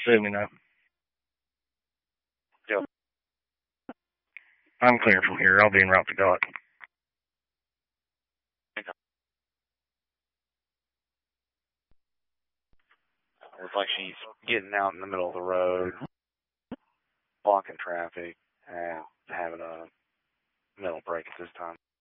79. Yep. I'm clear from here. I'll be en route to Dot. Looks like she's getting out in the middle of the road, blocking traffic, and having a middle break at this time.